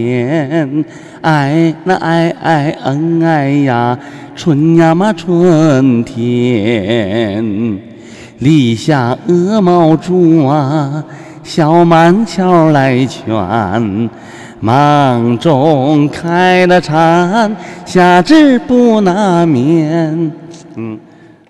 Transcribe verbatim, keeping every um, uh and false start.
天，哎那哎哎嗯哎呀，春呀嘛春天，篱下鹅毛竹啊，小满桥来劝，忙中开了禅，夏至不拿眠。嗯。